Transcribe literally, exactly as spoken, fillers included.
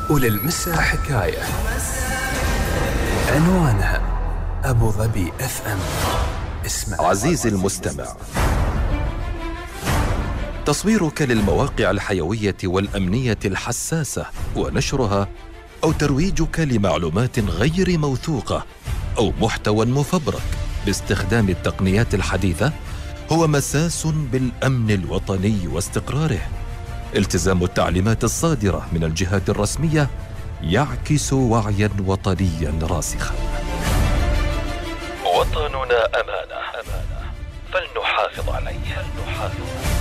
وللمساء حكاية عنوانها أبو ظبي اف ام. اسمع عزيزي المستمع، تصويرك للمواقع الحيوية والأمنية الحساسة ونشرها أو ترويجك لمعلومات غير موثوقة أو محتوى مفبرك باستخدام التقنيات الحديثة هو مساس بالأمن الوطني واستقراره. التزام التعليمات الصادرة من الجهات الرسمية يعكس وعياً وطنياً راسخاً. وطننا أمانة، أمانة فلنحافظ عليه، فلنحافظ عليه.